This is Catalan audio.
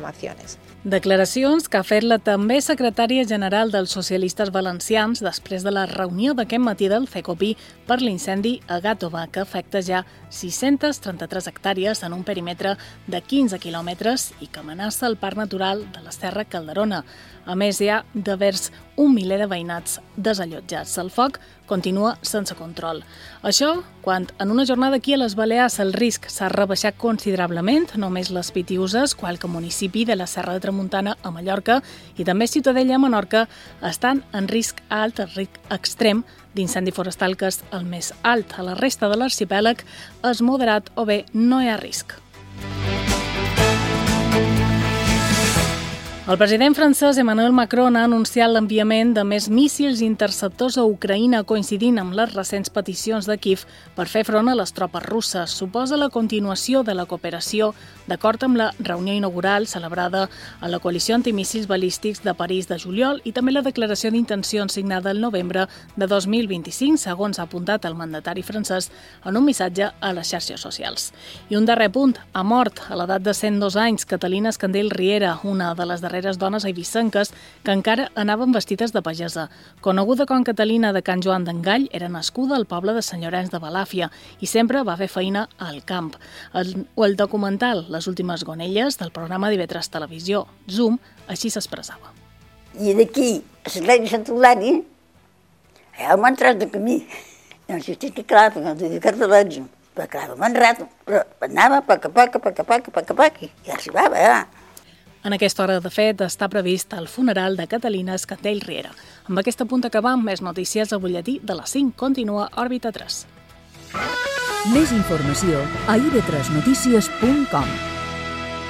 reclamaciones. Declaracions que ha fet la també secretària general dels socialistes valencians després de la reunió d'aquest matí del CECOPI per l'incendi a Gàtova, que afecta ja 633 hectàrees en un perímetre de 15 quilòmetres i que amenaça el Parc Natural de la Serra Calderona. A més, hi ha devers un miler de veïnats desallotjats. El foc continua sense control. Això, quan en una jornada aquí a les Balears el risc s'ha rebaixat considerablement, només les Pitiüses, qualque municipi de la Serra de Tramuntana a Mallorca i també Ciutadella a Menorca estan en risc alt, el risc extrem d'incendi forestal, que és el més alt. A la resta de l'arxipèlag és moderat o bé no hi ha risc. El president francès Emmanuel Macron ha anunciat l'enviament de més míssils interceptors a Ucraïna, coincidint amb les recents peticions de Kíev per fer front a les tropes russes. Suposa la continuació de la cooperació d'acord amb la reunió inaugural celebrada a la coalició antimíssils balístics de París de juliol i també la declaració d'intencions signada el novembre de 2025, segons ha apuntat el mandatari francès en un missatge a les xarxes socials. I un darrer punt, ha mort a l'edat de 102 anys Catalina Escandell Riera, una de les darreres dones eivissenques que encara anaven vestides de pagesa. Coneguda com Catalina de Can Joan d'Engall, era nascuda al poble de Sant Llorenç de Balàfia i sempre va fer feina al camp. El documental Les últimes gonelles del programa d'IV3 Televisió, Zoom, així s'expressava. I d'aquí a l'església de Sant Eulàlia, allà m'ha entrat de camí. No sé si clar, perquè no t'he dit carteletge. Però clar, m'han rato, però anava a poc a poc, i arribava, ja. En aquesta hora, de fet, està previst el funeral de Catalina Escandell Riera. Amb aquest punt acabam. Més notícies al butlletí de les 5. Continua Òrbita 3. Més informació a ib3notícies.com.